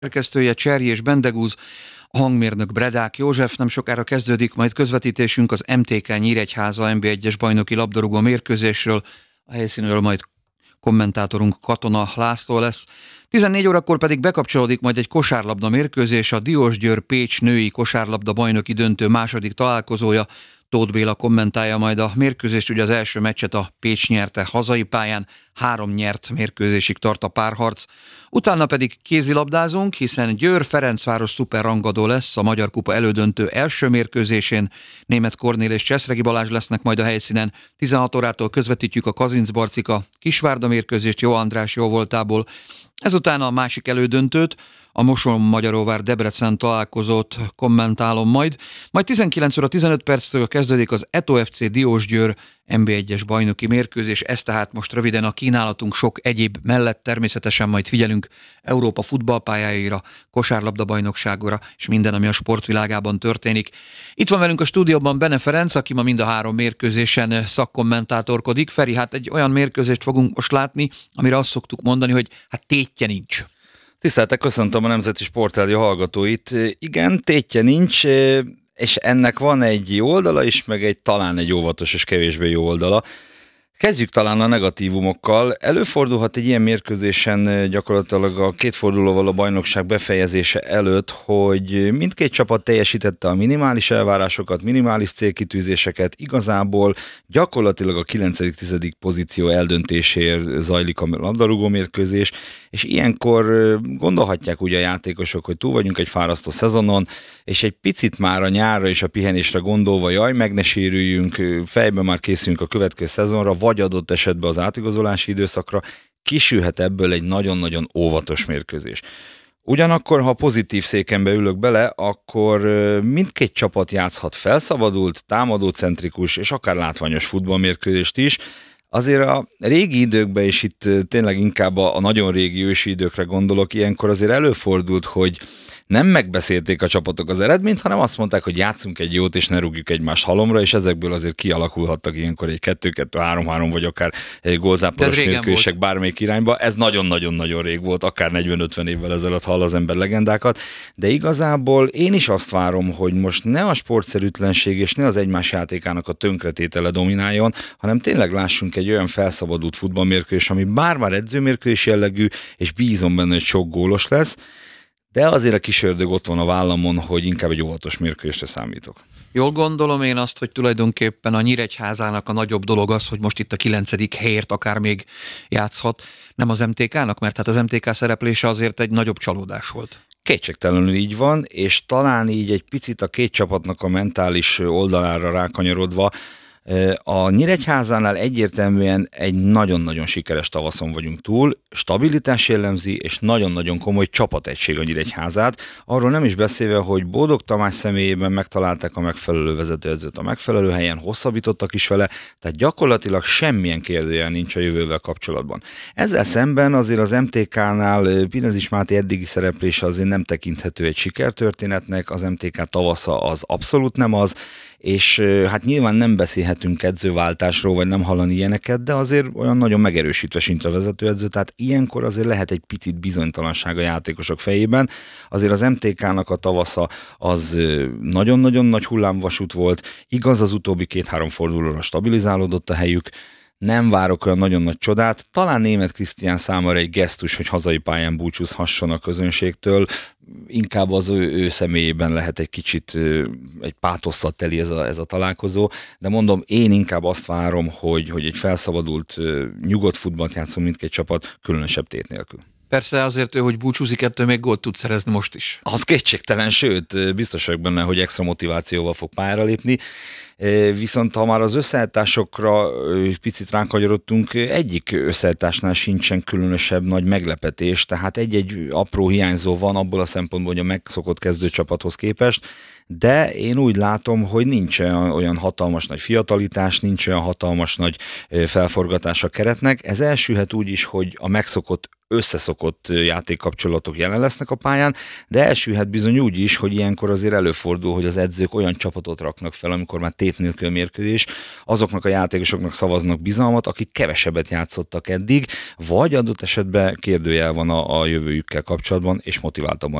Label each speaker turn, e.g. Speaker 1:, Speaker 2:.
Speaker 1: Szerkesztője Cserji és Bendegúz, a hangmérnök Bredák József. Nem sokára kezdődik majd közvetítésünk az MTK Nyíregyháza NB1-es bajnoki labdarúgó mérkőzésről. A helyszínről majd kommentátorunk Katona László lesz. 14 órakor pedig bekapcsolódik majd egy kosárlabda mérkőzés, a Diósgyőr Pécs női kosárlabda bajnoki döntő második találkozója. Tóth Béla kommentálja majd a mérkőzést, ugye az első meccset a Pécs nyerte hazai pályán, 3 nyert mérkőzésig tart a párharc. Utána pedig kézilabdázunk, hiszen Győr-Ferencváros szuperrangadó lesz a Magyar Kupa elődöntő első mérkőzésén. Németh Kornél és Cseszregi Balázs lesznek majd a helyszínen. 16 órától közvetítjük a Kazincbarcika Kisvárda mérkőzést Jó András jóvoltából. Ezután a másik elődöntőt, a Mosonmagyaróvár Debrecen találkozót kommentálom majd. Majd 19 óra 15 perctől kezdődik az Eto FC Diósgyőr NB1-es bajnoki mérkőzés. Ez tehát most röviden a kínálatunk, sok egyéb mellett természetesen majd figyelünk Európa futballpályáira, kosárlabda bajnokságra és minden, ami a sportvilágában történik. Itt van velünk a stúdióban Bene Ferenc, aki ma mind a 3 mérkőzésen szakkommentátorkodik. Feri, hát egy olyan mérkőzést fogunk most látni, amire azt szoktuk mondani, hogy hát tétje nincs.
Speaker 2: Tiszteltek, köszöntöm a Nemzeti Sportrádió hallgatóit. Igen, tétje nincs, és ennek van egy jó oldala is, meg talán egy óvatos és kevésbé jó oldala. Kezdjük talán a negatívumokkal. Előfordulhat egy ilyen mérkőzésen gyakorlatilag a 2 fordulóval a bajnokság befejezése előtt, hogy mindkét csapat teljesítette a minimális elvárásokat, minimális célkitűzéseket, igazából gyakorlatilag a 9.-10. pozíció eldöntéséért zajlik a labdarúgó mérkőzés, és ilyenkor gondolhatják ugye a játékosok, hogy túl vagyunk egy fárasztó szezonon, és egy picit már a nyárra és a pihenésre gondolva, jaj, meg ne sérüljünk, fejben már készülünk a következő szezonra, vagy adott esetben az átigazolási időszakra, kisülhet ebből egy nagyon-nagyon óvatos mérkőzés. Ugyanakkor, ha pozitív székembe ülök bele, akkor mindkét csapat játszhat felszabadult, támadócentrikus és akár látványos futballmérkőzést is. Azért a régi időkben, és itt tényleg inkább a nagyon régi ősi időkre gondolok, ilyenkor azért előfordult, hogy nem megbeszélték a csapatok az eredményt, hanem azt mondták, hogy játszunk egy jót, és ne rúgjuk egymást halomra, és ezekből azért kialakulhattak ilyenkor egy 2-2, 3-3, vagy akár gólzáporos mérkőzések bármelyik irányba. Ez nagyon-nagyon-nagyon rég volt, akár 40-50 évvel ezelőtt hall az ember legendákat, de igazából én is azt várom, hogy most ne a sportszerűtlenség és ne az egymás játékának a tönkretétele domináljon, hanem tényleg lássunk egy olyan felszabadult futballmérkőzés, ami bár edzőmérkőzés jellegű, és bízom benne, hogy sok gólos lesz, de azért a kis ördög ott van a vállamon, hogy inkább egy óvatos mérkőzésre számítok.
Speaker 1: Jól gondolom én azt, hogy tulajdonképpen a Nyíregyházának a nagyobb dolog az, hogy most itt a 9. helyért akár még játszhat, nem az MTK-nak, mert hát az MTK szereplése azért egy nagyobb csalódás volt.
Speaker 2: Kétségtelenül így van, és talán így egy picit a két csapatnak a mentális oldalára rákanyarodva, a Nyíregyházánál egyértelműen egy nagyon-nagyon sikeres tavaszon vagyunk túl, stabilitás jellemzi, és nagyon-nagyon komoly csapategység a Nyíregyházát. Arról nem is beszélve, hogy Bódog Tamás személyében megtalálták a megfelelő vezetőedzőt a megfelelő helyen, hosszabbítottak is vele, tehát gyakorlatilag semmilyen kérdőjel nincs a jövővel kapcsolatban. Ezzel szemben azért az MTK-nál Pinezis Máté eddigi szereplése azért nem tekinthető egy sikertörténetnek, az MTK tavasza az abszolút nem az, és hát nyilván nem beszélhetünk edzőváltásról, vagy nem hallani ilyeneket, de azért olyan nagyon megerősítve sincs a vezetőedző, tehát ilyenkor azért lehet egy picit bizonytalanság a játékosok fejében. Azért az MTK-nak a tavasza az nagyon-nagyon nagy hullámvasút volt, igaz, az utóbbi 2-3 fordulóra stabilizálódott a helyük, nem várok olyan nagyon nagy csodát, talán Németh Krisztián számára egy gesztus, hogy hazai pályán búcsúzhasson a közönségtől, inkább az ő személyében lehet egy kicsit egy pátosszal teli ez a találkozó, de mondom, én inkább azt várom, hogy egy felszabadult, nyugodt futballt játszom mindkét csapat, különösebb tét nélkül.
Speaker 1: Persze azért ő, hogy búcsúzik, ettől még gólt tud szerezni most is.
Speaker 2: Az kétségtelen, sőt, biztos vagyok benne, hogy extra motivációval fog pályára lépni. Viszont ha már az összeállításokra picit ránkanyarodtunk, egyik összeállításnál sincsen különösebb nagy meglepetés, tehát egy-egy apró hiányzó van abból a szempontból, hogy a megszokott kezdőcsapathoz képest, de én úgy látom, hogy nincs olyan hatalmas nagy fiatalitás, nincs olyan hatalmas nagy felforgatás a keretnek. Ez elsülhet úgy is, hogy a megszokott összeszokott játékkapcsolatok jelen lesznek a pályán, de elsülhet bizony úgy is, hogy ilyenkor azért előfordul, hogy az edzők olyan csapatot raknak fel, amikor már tét nélkül mérkőzés, azoknak a játékosoknak szavaznak bizalmat, akik kevesebbet játszottak eddig, vagy adott esetben kérdőjel van a jövőjükkel kapcsolatban, és motiváltabban